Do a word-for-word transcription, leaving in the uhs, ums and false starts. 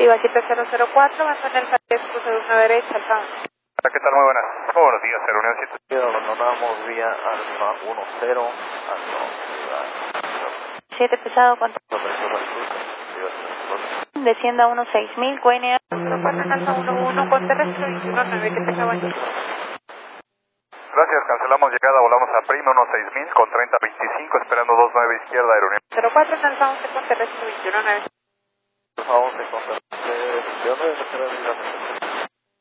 Viva siete cero cero cuatro, va a tener el cruce de una derecha, Alfa. ¿Qué tal? Muy buenas. Muy buenos días, Reunión siete. Abandonamos vía Alfa uno cero, Alfa. siete pesado, ¿cuánto? Descienda a uno seis mil, Guinea. Alfa uno uno, con terrestre veintiuno nueve, que tenga buen día. Gracias, cancelamos llegada, volamos a Prima uno seis mil con treinta veinticinco, esperando dos nueve izquierda, Aeronión. cero cuatro en Alfa once con terrestre veintiuno nueve. Alfa once con terrestre veintiuno nueve,